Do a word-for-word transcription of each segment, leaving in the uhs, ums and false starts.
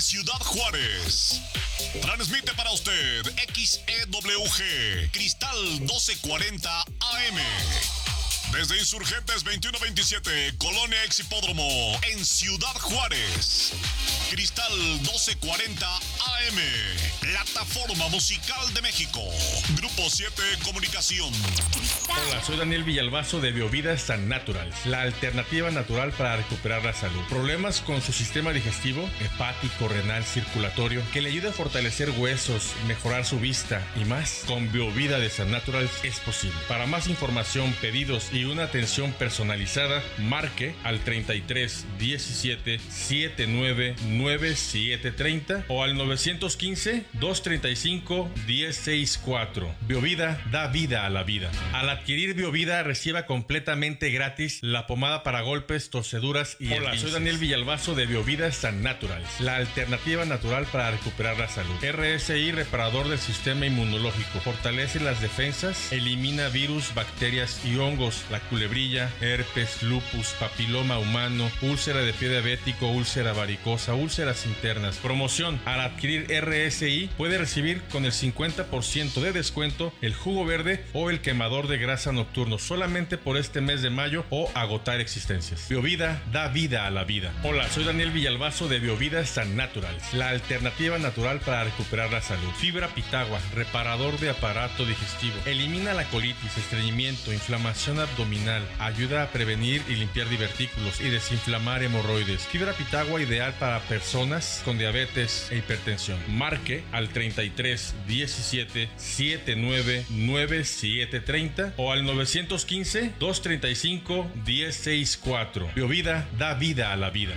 Ciudad Juárez. Transmite para usted X E W G, Cristal doce cuarenta A M. Desde Insurgentes veintiuno veintisiete, Colonia Ex Hipódromo, en Ciudad Juárez. Cristal doce cuarenta A M, Plataforma Musical de México. Grupo siete Comunicación. Hola, soy Daniel Villalbazo de Biovida San Natural, la alternativa natural para recuperar la salud. Problemas con su sistema digestivo, hepático, renal, circulatorio, que le ayude a fortalecer huesos, mejorar su vista y más. Con Biovida de San Natural es posible. Para más información, pedidos y una atención personalizada, marque al treinta y tres diecisiete setenta y nueve noventa y siete treinta o al nueve uno cinco dos treinta y cinco diez sesenta y cuatro. Biovida da vida a la vida. Al adquirir Biovida, reciba completamente gratis la pomada para golpes, torceduras y Hola, soy Daniel Villalbazo de Biovida San Natural, la alternativa natural para recuperar la salud. R S I, reparador del sistema inmunológico, fortalece las defensas, elimina virus, bacterias y hongos, la culebrilla, herpes, lupus, papiloma humano, úlcera de pie diabético, úlcera varicosa, úlceras internas. Promoción: al adquirir R S I puede recibir con el cincuenta por ciento de descuento el jugo verde o el quemador de grasa nocturno solamente por este mes de mayo o agotar existencias. Biovida da vida a la vida. Hola, soy Daniel Villalbazo de Biovida San Natural, la alternativa natural para recuperar la salud. Fibra Pitagua, reparador de aparato digestivo, elimina la colitis, estreñimiento, inflamación abdominal, ayuda a prevenir y limpiar divertículos y desinflamar hemorroides. Fibra Pitagua, ideal para personas con diabetes e hipertensión. Marque al treinta y tres diecisiete setenta y nueve noventa y siete treinta o al nueve uno cinco dos treinta y cinco diez sesenta y cuatro. Biovida da vida a la vida.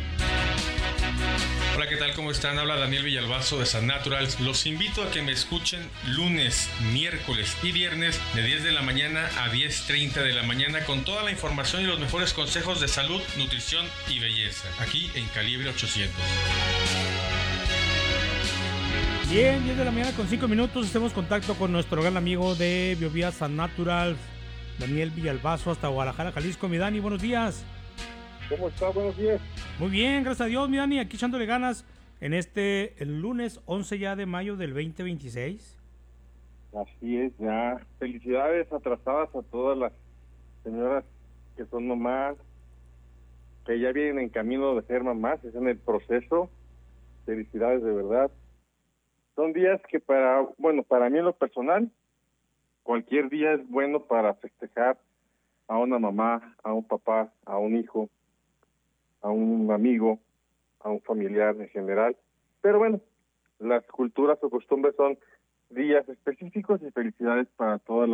Hola, ¿qué tal? ¿Cómo están? Habla Daniel Villalbazo de San Natural. Los invito a que me escuchen lunes, miércoles y viernes de diez de la mañana a diez treinta de la mañana con toda la información y los mejores consejos de salud, nutrición y belleza, aquí en Calibre ochocientos. Bien, diez de la mañana con cinco minutos, hacemos contacto con nuestro gran amigo de Biovida San Natural, Daniel Villalbazo, hasta Guadalajara, Jalisco. Mi Dani, buenos días. ¿Cómo está? Buenos días. Muy bien, gracias a Dios, mi Dani, aquí echándole ganas en este, el lunes once ya de mayo del veinte veintiséis. Así es, ya. Felicidades atrasadas a todas las señoras que son mamás, que ya vienen en camino de ser mamás, es en el proceso. Felicidades de verdad. Son días que para, bueno, para mí en lo personal, cualquier día es bueno para festejar a una mamá, a un papá, a un hijo, a un amigo, a un familiar en general. Pero bueno, las culturas o costumbres son días específicos y felicidades para todas las